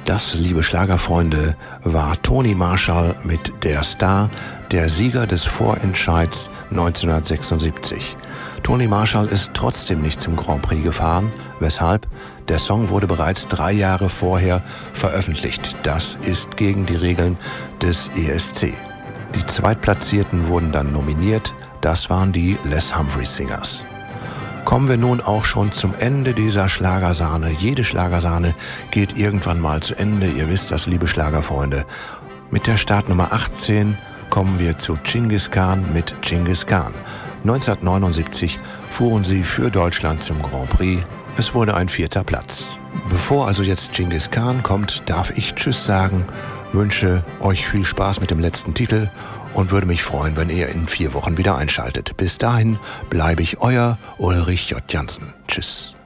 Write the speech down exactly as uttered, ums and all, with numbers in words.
Das, liebe Schlagerfreunde, war Toni Marshall mit Der Star, der Sieger des Vorentscheids neunzehnhundertsechsundsiebzig. Toni Marshall ist trotzdem nicht zum Grand Prix gefahren. Weshalb? Der Song wurde bereits drei Jahre vorher veröffentlicht. Das ist gegen die Regeln des E S C. Die Zweitplatzierten wurden dann nominiert. Das waren die Les Humphreys Singers. Kommen wir nun auch schon zum Ende dieser Schlagersahne. Jede Schlagersahne geht irgendwann mal zu Ende. Ihr wisst das, liebe Schlagerfreunde. Mit der Startnummer achtzehn kommen wir zu Genghis Khan mit Genghis Khan. neunzehnhundertneunundsiebzig fuhren sie für Deutschland zum Grand Prix. Es wurde ein vierter Platz. Bevor also jetzt Genghis Khan kommt, darf ich Tschüss sagen, wünsche euch viel Spaß mit dem letzten Titel und würde mich freuen, wenn ihr in vier Wochen wieder einschaltet. Bis dahin bleibe ich euer Ulrich J. Jansen. Tschüss.